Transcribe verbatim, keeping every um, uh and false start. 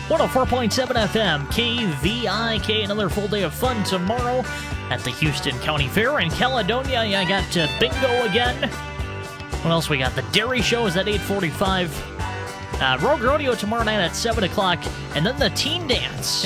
one oh four point seven F M, K V I K. Another full day of fun tomorrow at the Houston County Fair in Caledonia. I got uh, bingo again. What else we got? The Dairy Show is at eight forty-five. Uh, Rogue Rodeo tomorrow night at seven o'clock. And then the Teen Dance